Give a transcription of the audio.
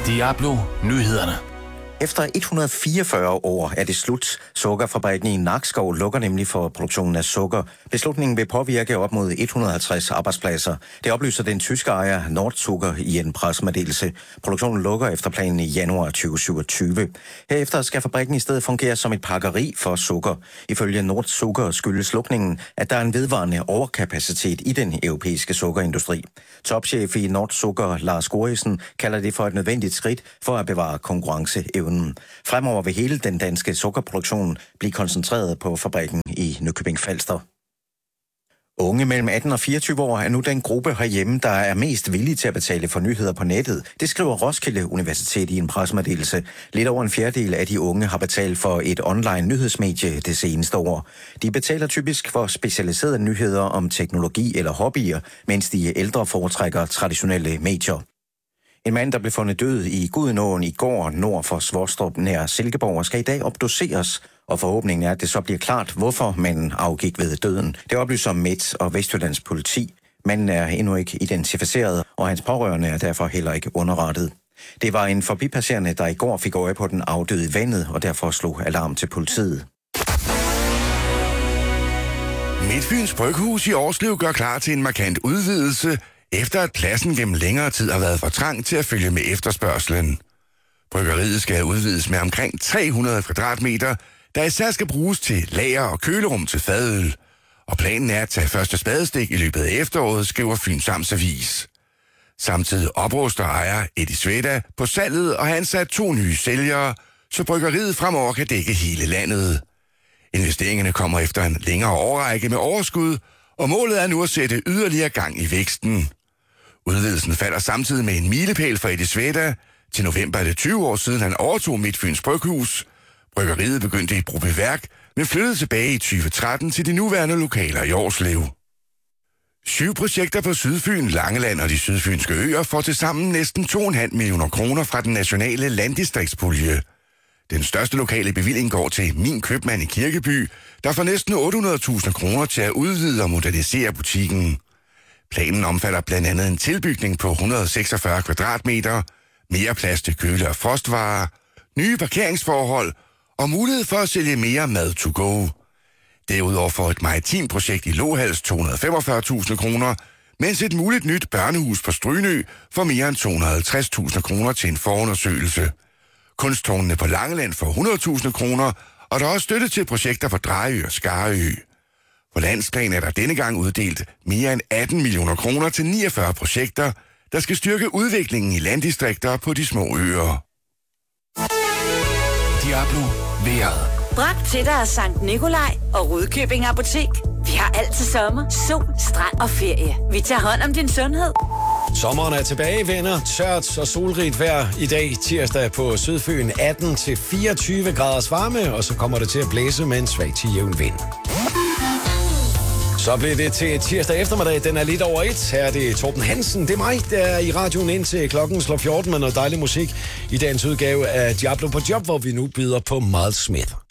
Diablo Nyhederne. Efter 144 år er det slut. Sukkerfabrikken i Nakskov lukker nemlig for produktionen af sukker. Beslutningen vil påvirke op mod 150 arbejdspladser. Det oplyser den tyske ejer Nordzucker i en pressemeddelelse. Produktionen lukker efter planen i januar 2027. Herefter skal fabrikken i stedet fungere som et pakkeri for sukker. Ifølge Nordzucker skyldes lukningen, at der er en vedvarende overkapacitet i den europæiske sukkerindustri. Topchef i Nordzucker, Lars Gorrisen, kalder det for et nødvendigt skridt for at bevare konkurrenceevnen. Fremover vil hele den danske sukkerproduktion blive koncentreret på fabrikken i Nykøbing Falster. Unge mellem 18 og 24 år er nu den gruppe herhjemme, der er mest villige til at betale for nyheder på nettet. Det skriver Roskilde Universitet i en pressemeddelelse. Lidt over en fjerdedel af de unge har betalt for et online nyhedsmedie det seneste år. De betaler typisk for specialiserede nyheder om teknologi eller hobbyer, mens de ældre foretrækker traditionelle medier. En mand, der blev fundet død i Gudenåen i går nord for Svostrup nær Silkeborg, skal i dag opdoseres, og forhåbningen er, at det så bliver klart, hvorfor manden afgik ved døden. Det oplyser Midt- og Vestjyllands politi. Manden er endnu ikke identificeret, og hans pårørende er derfor heller ikke underrettet. Det var en forbipasserende, der i går fik øje på den afdøde i vandet, og derfor slog alarm til politiet. Midtfyns Bryghus i Årslev gør klar til en markant udvidelse, efter at pladsen gennem længere tid har været for trang til at følge med efterspørgselen. Bryggeriet skal udvides med omkring 300 kvadratmeter, der især skal bruges til lager og kølerum til fadøl. Og planen er at tage første spadestik i løbet af efteråret, skriver Fyns Amtsavis. Samtidig opruster ejer Eddie Sveda på salget og har ansat 2 nye sælgere, så bryggeriet fremover kan dække hele landet. Investeringerne kommer efter en længere årrække med overskud, og målet er nu at sætte yderligere gang i væksten. Udvidelsen falder samtidig med en milepæl for Eddie Sveda. Til november er det 20 år siden, han overtog Midtfyns Bryghus. Bryggeriet begyndte i Brobyværk, men flyttede tilbage i 2013 til de nuværende lokaler i Årslev. 7 projekter på Sydfyn, Langeland og de sydfynske øer får tilsammen næsten 2,5 millioner kroner fra den nationale landdistriktspulje. Den største lokale bevilling går til Min Købmand i Kirkeby, der får næsten 800.000 kroner til at udvide og modernisere butikken. Planen omfatter blandt andet en tilbygning på 146 kvadratmeter, mere plads til køle- og frostvarer, nye parkeringsforhold og mulighed for at sælge mere mad to go. Derudover får et maritimt projekt i Lohals 245.000 kroner, mens et muligt nyt børnehus på Strynø får mere end 250.000 kroner til en forundersøgelse. Kunsttårnene på Langeland får 100.000 kroner, og der er også støtte til projekter på Drejø og Skarø. På landsplan er der denne gang uddelt mere end 18 millioner kroner til 49 projekter, der skal styrke udviklingen i landdistrikter på de små øer. Diablo vejret. Bragt til dig af Sankt Nikolaj og Rudkøbing Apotek. Vi har altid sommer, sol, strand og ferie. Vi tager hånd om din sundhed. Sommeren er tilbage, venner. Tørt og solrigt vejr i dag, tirsdag på Sydfyn. 18-24 graders varme, og så kommer det til at blæse med en svag til jævn vind. Så bliver det til tirsdag eftermiddag. Den er lidt over 1. Her er det Torben Hansen. Det er mig, der er i radioen indtil klokken slår 14 med noget dejlig musik i dagens udgave af Diablo på Job, hvor vi nu byder på Miles Smith.